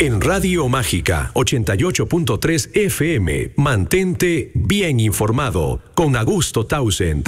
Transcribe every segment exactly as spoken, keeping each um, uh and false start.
En Radio Mágica ochenta y ocho punto tres F M, mantente bien informado con Augusto Townsend.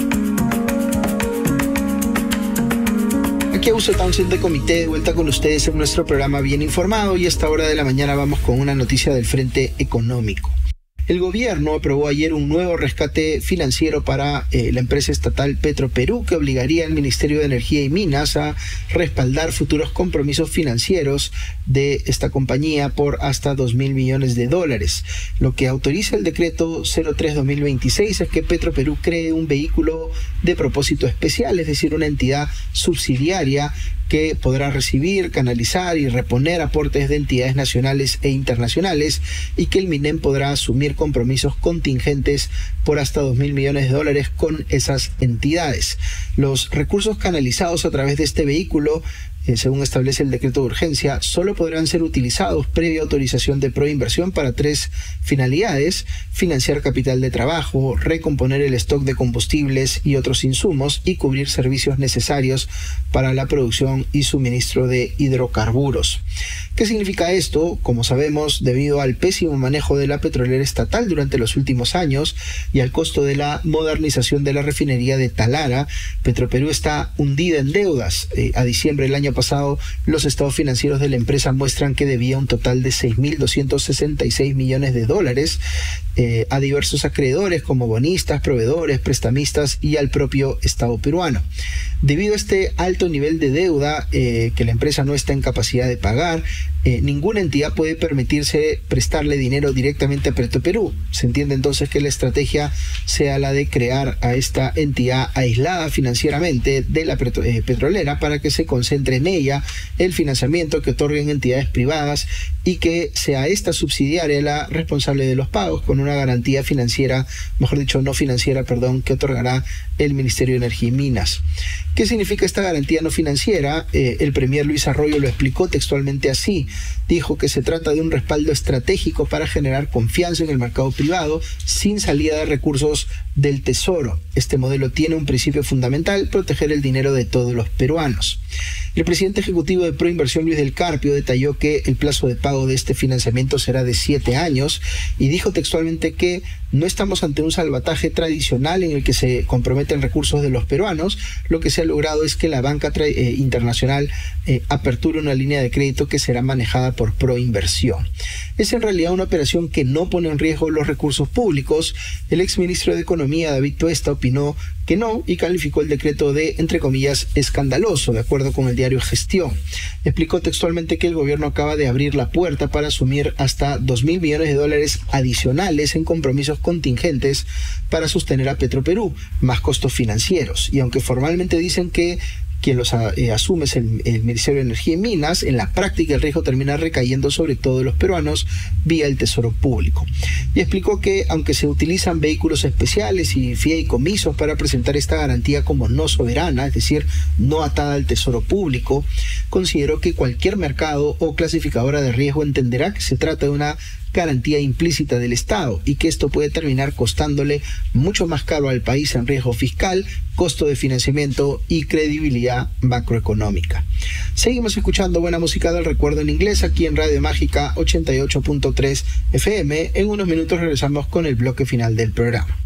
Aquí Augusto Townsend de Comité, de vuelta con ustedes en nuestro programa Bien Informado, y a esta hora de la mañana vamos con una noticia del Frente Económico. El gobierno aprobó ayer un nuevo rescate financiero para eh, la empresa estatal Petroperú, que obligaría al Ministerio de Energía y Minas a respaldar futuros compromisos financieros de esta compañía por hasta dos mil millones de dólares. Lo que autoriza el decreto cero tres guión dos mil veintiséis es que Petroperú cree un vehículo de propósito especial, es decir, una entidad subsidiaria que podrá recibir, canalizar y reponer aportes de entidades nacionales e internacionales, y que el MINEM podrá asumir compromisos contingentes por hasta dos mil millones de dólares con esas entidades. Los recursos canalizados a través de este vehículo, Eh, según establece el decreto de urgencia, solo podrán ser utilizados previa autorización de Proinversión para tres finalidades: financiar capital de trabajo, recomponer el stock de combustibles y otros insumos, y cubrir servicios necesarios para la producción y suministro de hidrocarburos. ¿Qué significa esto? Como sabemos, debido al pésimo manejo de la petrolera estatal durante los últimos años y al costo de la modernización de la refinería de Talara, Petroperú está hundida en deudas. Eh, a diciembre del año pasado, los estados financieros de la empresa muestran que debía un total de seis mil doscientos sesenta y seis millones de dólares eh, a diversos acreedores como bonistas, proveedores, prestamistas y al propio Estado peruano. Debido a este alto nivel de deuda eh, que la empresa no está en capacidad de pagar, eh, ninguna entidad puede permitirse prestarle dinero directamente a Petroperú. Se entiende entonces que la estrategia sea la de crear a esta entidad aislada financieramente de la petro, eh, petrolera para que se concentre en ella el financiamiento que otorguen entidades privadas, y que sea esta subsidiaria la responsable de los pagos, con una garantía financiera, mejor dicho, no financiera, perdón, que otorgará el Ministerio de Energía y Minas. ¿Qué significa esta garantía no financiera? Eh, el premier Luis Arroyo lo explicó textualmente así. Dijo que se trata de un respaldo estratégico para generar confianza en el mercado privado sin salida de recursos del Tesoro. Este modelo tiene un principio fundamental: proteger el dinero de todos los peruanos. El presidente ejecutivo de Proinversión, Luis del Carpio, detalló que el plazo de pago de este financiamiento será de siete años y dijo textualmente que no estamos ante un salvataje tradicional en el que se comprometen recursos de los peruanos. Lo que se ha logrado es que la banca eh, internacional eh, aperture una línea de crédito que será manejada por Proinversión. Es en realidad una operación que no pone en riesgo los recursos públicos. El exministro de Economía, David Tuesta, opinó que no y calificó el decreto de, entre comillas, escandaloso, de acuerdo con el diario Gestión. Explicó textualmente que el gobierno acaba de abrir la puerta para asumir hasta dos mil millones de dólares adicionales en compromisos contingentes para sostener a Petroperú, más costos financieros. Y aunque formalmente dicen que quien los eh, asume es el, el Ministerio de Energía y Minas, en la práctica el riesgo termina recayendo sobre todos los peruanos vía el Tesoro Público. Y explicó que aunque se utilizan vehículos especiales y fideicomisos para presentar esta garantía como no soberana, es decir, no atada al Tesoro Público, consideró que cualquier mercado o clasificadora de riesgo entenderá que se trata de una garantía implícita del Estado y que esto puede terminar costándole mucho más caro al país en riesgo fiscal, costo de financiamiento y credibilidad macroeconómica. Seguimos escuchando buena música del recuerdo en inglés aquí en Radio Mágica ochenta y ocho punto tres F M. En unos minutos regresamos con el bloque final del programa.